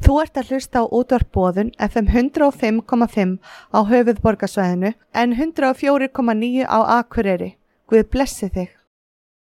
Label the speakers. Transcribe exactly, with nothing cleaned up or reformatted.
Speaker 1: Þú ert að hlusta á útvarp Boðun F M hundrað og fimm komma fimm á höfuðborgarsvæðinu en hundrað og fjögur komma níu á Akureyri. Guð blessi þig.